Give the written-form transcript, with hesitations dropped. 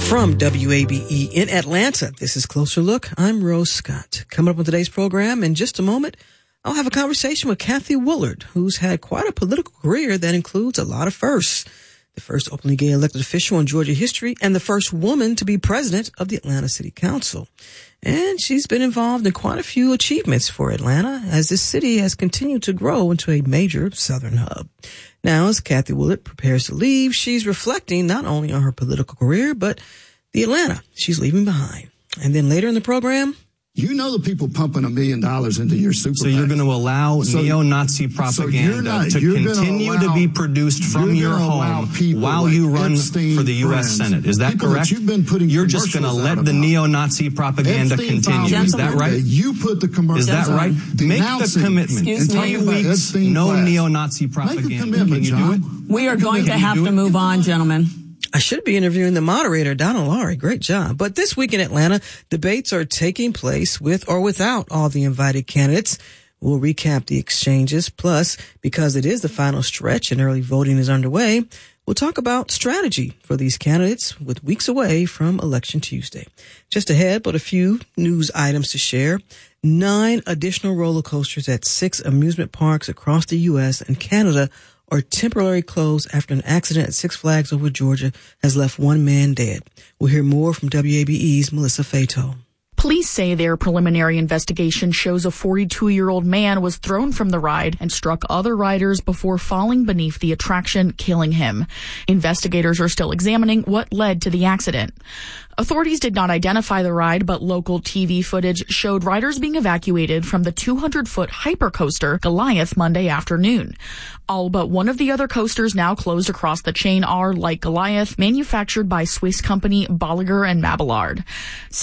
From WABE in Atlanta, this is Closer Look. I'm Rose Scott. Coming up on today's program, in just a moment, I'll have a conversation with Kathy Woolard, who's had quite a political career that includes a lot of firsts. The first openly gay elected official in Georgia history and the first woman to be president of the Atlanta City Council. And she's been involved in quite a few achievements for Atlanta as this city has continued to grow into a major southern hub. Now, as Kathy Woolard prepares to leave, she's reflecting not only on her political career, but the Atlanta she's leaving behind. And then later in the program, you know the people pumping $1 million into your super So you're going to allow neo-Nazi propaganda to continue to be produced from your home while you run for the U.S. Senate. Is that correct? You're just going to let the neo-Nazi propaganda continue. Is that right? You put the commercial. Is that right? Make the commitment. In 2 weeks, no neo-Nazi propaganda. Can you do it? We are going to have to move on, gentlemen. I should be interviewing the moderator, Donna Laurie. Great job. But this week in Atlanta, debates are taking place with or without all the invited candidates. We'll recap the exchanges. Plus, because it is the final stretch and early voting is underway, we'll talk about strategy for these candidates with weeks away from Election Tuesday. Just ahead, but a few news items to share. 9 additional roller coasters at 6 amusement parks across the U.S. and Canada are temporarily closed after an accident at Six Flags over Georgia has left 1 man dead. We'll hear more from WABE's Melissa Fato. Police say their preliminary investigation shows a 42-year-old man was thrown from the ride and struck other riders before falling beneath the attraction, killing him. Investigators are still examining what led to the accident. Authorities did not identify the ride, but local TV footage showed riders being evacuated from the 200-foot hypercoaster Goliath Monday afternoon. All but one of the other coasters now closed across the chain are, like Goliath, manufactured by Swiss company Bolliger & Mabillard.